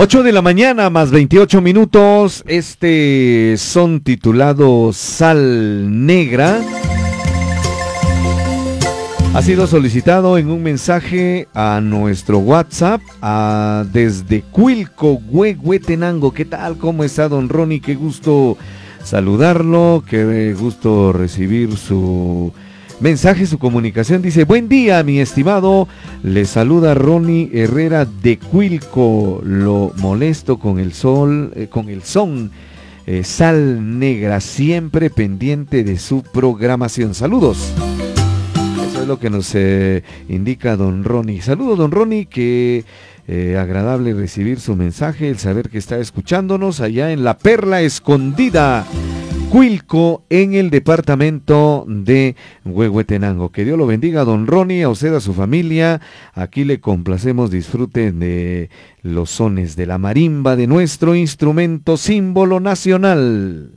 8 de la mañana más 28 minutos. Este son titulado Sal Negra. Ha sido solicitado en un mensaje a nuestro WhatsApp desde Cuilco, Huehuetenango. ¿Qué tal? ¿Cómo está, don Ronnie? Qué gusto saludarlo, qué gusto recibir su mensaje, su comunicación. Dice: buen día, mi estimado. Le saluda Ronnie Herrera de Cuilco. Lo molesto con el son Sal Negra, siempre pendiente de su programación. Saludos. Eso es lo que nos indica don Ronnie. Saludos, don Ronnie, que agradable recibir su mensaje, el saber que está escuchándonos allá en La Perla Escondida, Cuilco, en el departamento de Huehuetenango. Que Dios lo bendiga, don Ronnie, a usted, a su familia. Aquí le complacemos, disfruten de los sones de la marimba, de nuestro instrumento símbolo nacional.